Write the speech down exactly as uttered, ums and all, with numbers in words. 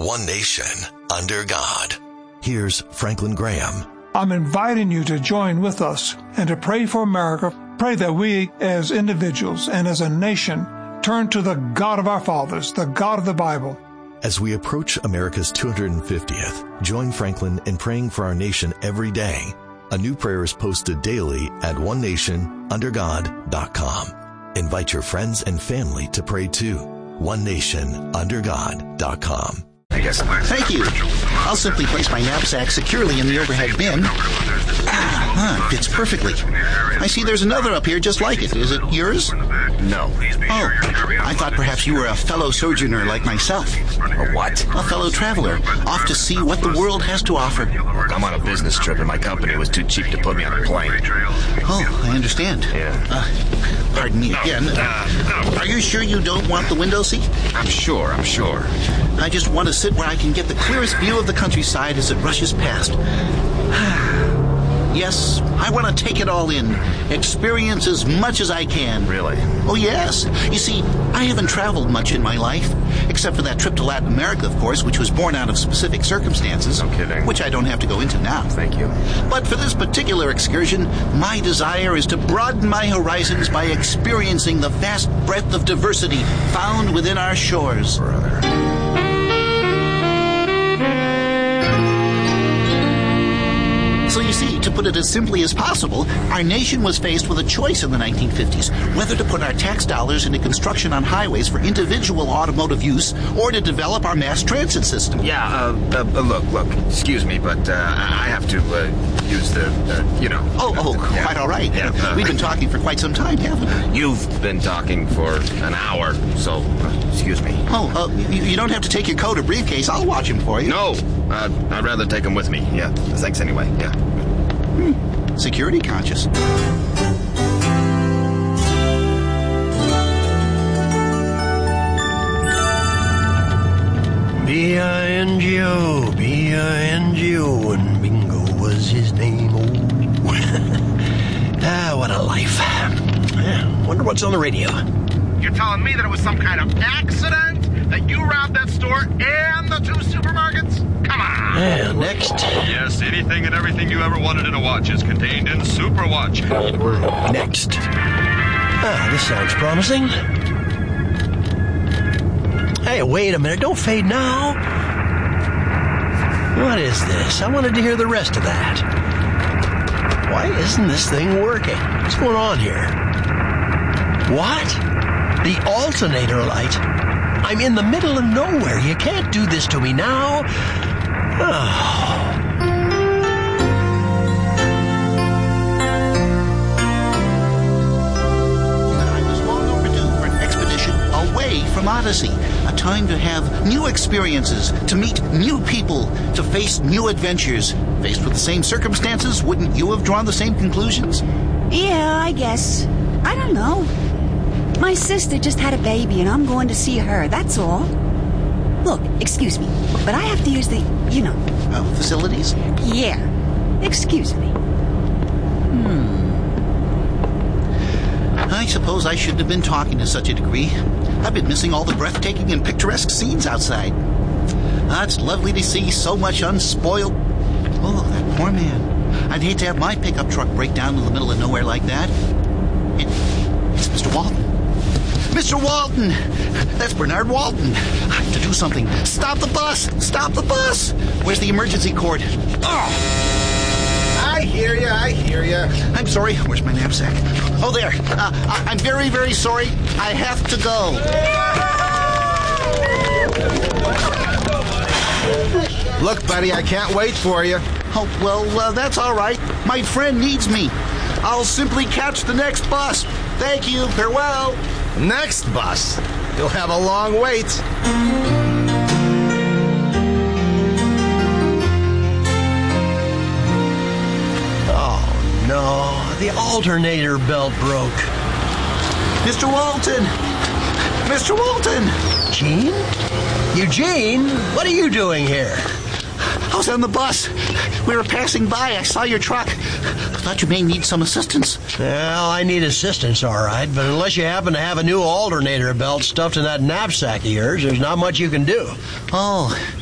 one nation, under God. Here's Franklin Graham. I'm inviting you to join with us and to pray for America. Pray that we as individuals and as a nation turn to the God of our fathers, the God of the Bible. As we approach America's two hundred fiftieth, join Franklin in praying for our nation every day. A new prayer is posted daily at one nation under god dot com. Invite your friends and family to pray too. one nation under god dot com. Thank you. I'll simply place my knapsack securely in the overhead bin. Ah, fits perfectly. I see there's another up here just like it. Is it yours? No. Oh, I thought perhaps you were a fellow sojourner like myself. A what? A fellow traveler, off to see what the world has to offer. I'm on a business trip and my company was too cheap to put me on a plane. Oh, I understand. Yeah. Uh, pardon me again. Uh, are you sure you don't want the window seat? I'm sure, I'm sure. I just want to sit where I can get the clearest view of the countryside as it rushes past. Yes, I want to take it all in. Experience as much as I can. Really? Oh, yes. You see, I haven't traveled much in my life, except for that trip to Latin America, of course, which was born out of specific circumstances. No kidding. Which I don't have to go into now. Thank you. But for this particular excursion, my desire is to broaden my horizons by experiencing the vast breadth of diversity found within our shores. Brother. So you see, to put it as simply as possible, our nation was faced with a choice in the nineteen fifties, whether to put our tax dollars into construction on highways for individual automotive use or to develop our mass transit system. Yeah, uh, uh, look, look, excuse me, but uh, I have to uh, use the, uh, you know. Oh, oh, yeah. quite all right. Yeah, uh, We've been talking for quite some time, haven't we? You've been talking for an hour, so uh, excuse me. Oh, uh, you, you don't have to take your coat or briefcase. I'll watch him for you. No, uh, I'd rather take them with me. Yeah, thanks anyway, yeah. Hmm. Security conscious. B I N G O, B I N G O, and Bingo was his name. Oh, ah, what a life. Yeah, wonder what's on the radio. You're telling me that it was some kind of accident? That you robbed that store and the two supermarkets? Come on! Yeah, next. Yes, anything and everything you ever wanted in a watch is contained in Super Watch. Next. Ah, this sounds promising. Hey, wait a minute. Don't fade now. What is this? I wanted to hear the rest of that. Why isn't this thing working? What's going on here? What? The alternator light? I'm in the middle of nowhere. You can't do this to me now. Oh. I was long overdue for an expedition away from Odyssey. A time to have new experiences, to meet new people, to face new adventures. Faced with the same circumstances, wouldn't you have drawn the same conclusions? Yeah, I guess. I don't know. My sister just had a baby and I'm going to see her, that's all. Look, excuse me, but I have to use the, you know... Uh, facilities? Yeah, excuse me. Hmm. I suppose I shouldn't have been talking to such a degree. I've been missing all the breathtaking and picturesque scenes outside. Ah, it's lovely to see so much unspoiled... Oh, that poor man. I'd hate to have my pickup truck break down in the middle of nowhere like that. It, it's Mister Walton. Mister Walton! That's Bernard Walton. I have to do something. Stop the bus! Stop the bus! Where's the emergency cord? Oh! I hear you, I hear you. I'm sorry. Where's my knapsack? Oh, there. Uh, I- I'm very, very sorry. I have to go. Look, buddy, I can't wait for you. Oh, well, uh, that's all right. My friend needs me. I'll simply catch the next bus. Thank you. Farewell. Next bus. You'll have a long wait. Oh, no. The alternator belt broke. Mister Walton! Mister Walton! Gene? Eugene? What are you doing here? I was on the bus. We were passing by. I saw your truck. I thought you may need some assistance. Well, I need assistance, all right, but unless you happen to have a new alternator belt stuffed in that knapsack of yours, there's not much you can do. Oh,